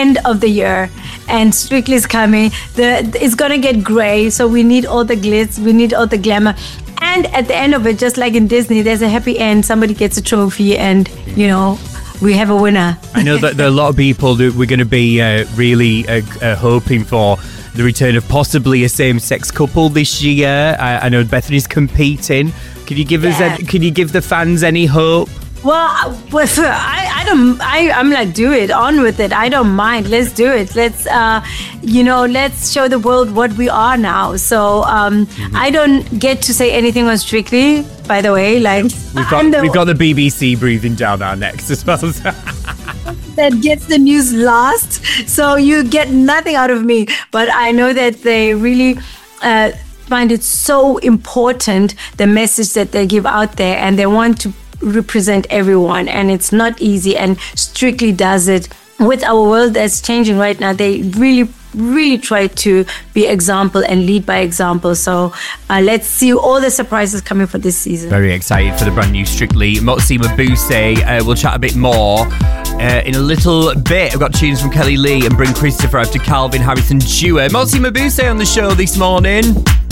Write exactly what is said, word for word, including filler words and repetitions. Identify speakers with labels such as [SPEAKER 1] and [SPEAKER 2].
[SPEAKER 1] end of the year, and Strictly's coming. The it's gonna get grey, so we need all the glitz, we need all the glamour. And at the end of it, just like in Disney, there's a happy end. Somebody gets a trophy, and you know, we have a winner.
[SPEAKER 2] I know that there are a lot of people that we're going to be uh, really uh, uh, hoping for the return of possibly a same-sex couple this year. I, I know Bethany's competing. Can you give yeah. us? A, can you give the fans any hope?
[SPEAKER 1] Well, well I, I don't. I, I'm like, do it, on with it. I don't mind. Let's do it. Let's, uh, you know, let's show the world what we are now. So um, mm-hmm. I don't get to say anything on Strictly. By the way, like
[SPEAKER 2] we've got the, we've got the B B C breathing down our necks as well.
[SPEAKER 1] That gets the news last, so you get nothing out of me. But I know that they really. Uh, find it so important, the message that they give out there, and they want to represent everyone, and it's not easy, and Strictly does it. With our world that's changing right now, they really really try to be example and lead by example. So uh, let's see all the surprises coming for this season.
[SPEAKER 2] Very excited for the brand new Strictly. Motsi Mabuse, uh, we'll chat a bit more uh, in a little bit. I've got tunes from Kelly Lee and Bring Christopher after Calvin Harris and Dua. Motsi Mabuse on the show this morning.